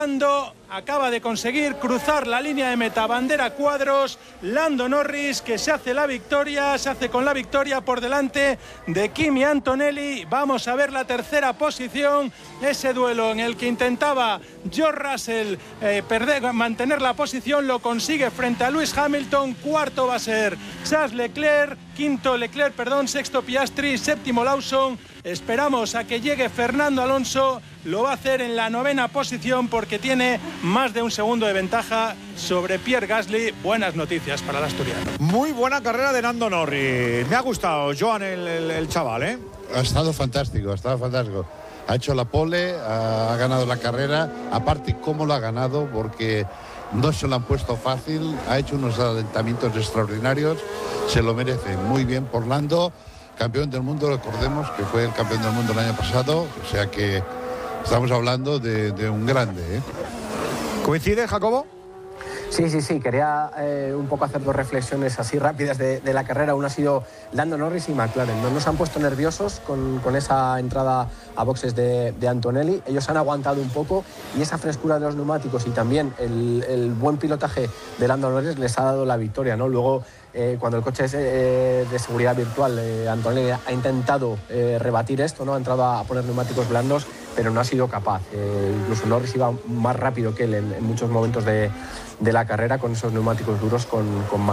Acaba de conseguir cruzar la línea de meta, bandera cuadros. Lando Norris, que se hace con la victoria por delante de Kimi Antonelli. Vamos a ver la tercera posición, ese duelo en el que intentaba George Russell mantener la posición, lo consigue frente a Lewis Hamilton. Cuarto va a ser Charles Leclerc, sexto Piastri, séptimo Lawson. Esperamos a que llegue Fernando Alonso, lo va a hacer en la novena posición porque tiene más de un segundo de ventaja sobre Pierre Gasly. Buenas noticias para el asturiano. Muy buena carrera de Lando Norris. Me ha gustado, Joan, el chaval, ¿eh? Ha estado fantástico. Ha hecho la pole, ha ganado la carrera. Aparte, cómo lo ha ganado, porque no se lo han puesto fácil. Ha hecho unos adelantamientos extraordinarios. Se lo merece. Muy bien por Lando. Campeón del mundo, recordemos que fue el campeón del mundo el año pasado. O sea que estamos hablando de un grande, ¿eh? ¿Coincide, Jacobo? Sí, quería un poco hacer dos reflexiones así rápidas de la carrera. Una ha sido Lando Norris y McLaren. No nos han puesto nerviosos con esa entrada a boxes de Antonelli. Ellos han aguantado un poco y esa frescura de los neumáticos y también el buen pilotaje de Lando Norris les ha dado la victoria, ¿no? Luego, cuando el coche es de seguridad virtual, Antonelli ha intentado rebatir esto, ¿no? Ha entrado a poner neumáticos blandos, pero no ha sido capaz. Incluso Norris iba más rápido que él en muchos momentos de la carrera con esos neumáticos duros con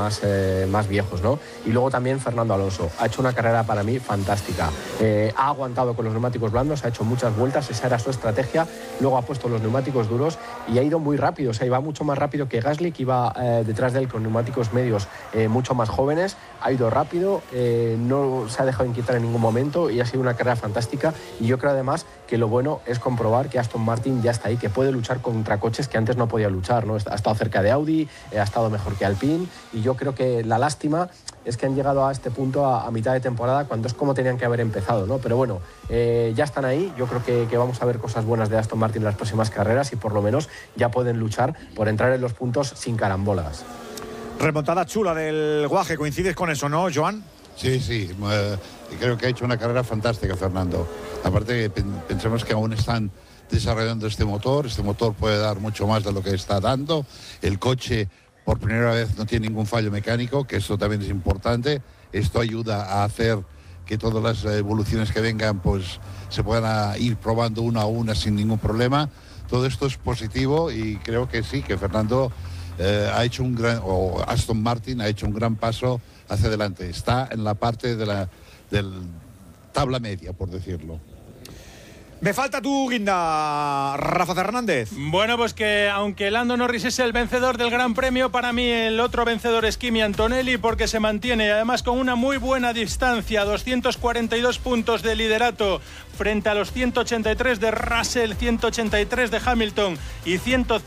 más viejos, ¿no? Y luego también Fernando Alonso ha hecho una carrera para mí fantástica. Ha aguantado con los neumáticos blandos, ha hecho muchas vueltas, esa era su estrategia. Luego ha puesto los neumáticos duros y ha ido muy rápido, o sea, iba mucho más rápido que Gasly, que iba detrás de él con neumáticos medios mucho más jóvenes. Ha ido rápido, no se ha dejado inquietar en ningún momento y ha sido una carrera fantástica. Y yo creo además que lo bueno es comprobar que Aston Martin ya está ahí, que puede luchar contra coches que antes no podía luchar, ¿no? Ha estado cerca de Audi, ha estado mejor que Alpine, y yo creo que la lástima es que han llegado a este punto a mitad de temporada cuando es como tenían que haber empezado, ¿no? Pero bueno, ya están ahí. Yo creo que vamos a ver cosas buenas de Aston Martin en las próximas carreras y por lo menos ya pueden luchar por entrar en los puntos sin carambolas. Remontada chula del Guaje, ¿coincides con eso, no, Joan? Sí, creo que ha hecho una carrera fantástica Fernando. Aparte, pensemos que aún están desarrollando este motor puede dar mucho más de lo que está dando. El coche por primera vez no tiene ningún fallo mecánico, que esto también es importante. Esto ayuda a hacer que todas las evoluciones que vengan pues se puedan ir probando una a una sin ningún problema. Todo esto es positivo y creo que sí, que Fernando Aston Martin ha hecho un gran paso hacia adelante. Está en la parte de la tabla media, por decirlo. Me falta tu guinda, Rafa Fernández. Bueno, pues que aunque Lando Norris es el vencedor del Gran Premio, para mí el otro vencedor es Kimi Antonelli, porque se mantiene además con una muy buena distancia, 242 puntos de liderato frente a los 183 de Russell, 183 de Hamilton y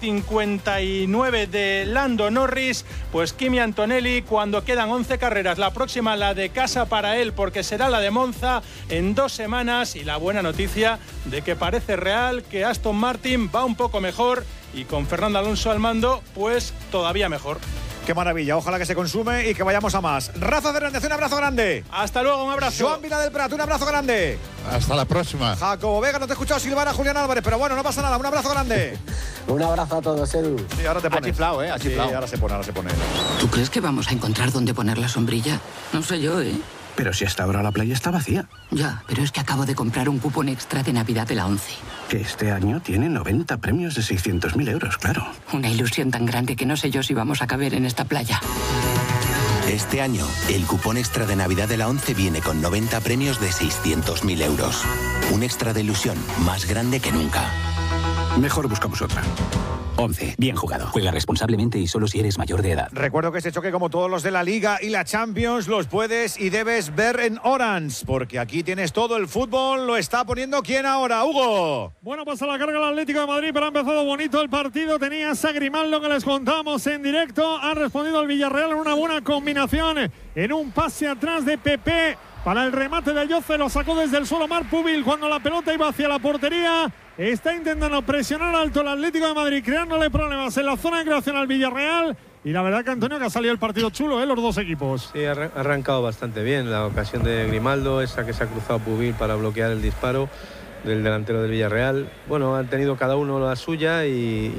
159 de Lando Norris. Pues Kimi Antonelli, cuando quedan 11 carreras, la próxima la de casa para él, porque será la de Monza en 2 semanas, y la buena noticia de que parece real que Aston Martin va un poco mejor y con Fernando Alonso al mando, pues todavía mejor. Qué maravilla, ojalá que se consume y que vayamos a más. Rafa Fernández, un abrazo grande. Hasta luego, un abrazo. Joan Vila del Prat, un abrazo grande. Hasta la próxima. Jacobo Vega, no te he escuchado silbar a Julián Álvarez, pero bueno, no pasa nada, un abrazo grande. Un abrazo a todos, Edu. Sí, ahora te pones. Ha chiflado, ha chiflado. Sí, ahora se pone. ¿Tú crees que vamos a encontrar dónde poner la sombrilla? No sé yo, ¿eh? Pero si hasta ahora la playa está vacía. Ya, pero es que acabo de comprar un cupón extra de Navidad de la 11. Que este año tiene 90 premios de 600.000 euros, claro. Una ilusión tan grande que no sé yo si vamos a caber en esta playa. Este año, el cupón extra de Navidad de la 11 viene con 90 premios de 600.000 euros. Un extra de ilusión más grande que nunca. Mejor buscamos otra. 11. Bien jugado. Juega responsablemente y solo si eres mayor de edad. Recuerdo que este choque, como todos los de la Liga y la Champions, los puedes y debes ver en Orange, porque aquí tienes todo el fútbol. Lo está poniendo ¿quién ahora? Hugo. Bueno, pues a la carga el Atlético de Madrid, pero ha empezado bonito el partido. Tenía a Grimaldo, que les contamos en directo. Ha respondido el Villarreal en una buena combinación, en un pase atrás de Pepe para el remate de Yoce. Lo sacó desde el suelo Marc Pubil cuando la pelota iba hacia la portería. Está intentando presionar alto el Atlético de Madrid, creándole problemas en la zona de creación al Villarreal. Y la verdad que, Antonio, que ha salido el partido chulo, los dos equipos. Sí, ha arrancado bastante bien la ocasión de Grimaldo, esa que se ha cruzado Pubil para bloquear el disparo del delantero del Villarreal. Bueno, han tenido cada uno la suya y